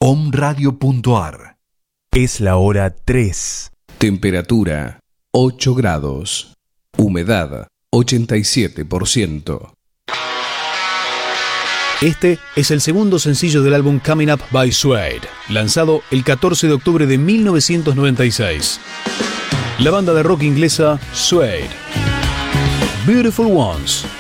omradio.ar. Es la hora 3. Temperatura 8 grados. Humedad 87%. Este es el segundo sencillo del álbum Coming Up by Suede, lanzado el 14 de octubre de 1996. La banda de rock inglesa Suede. Beautiful Ones.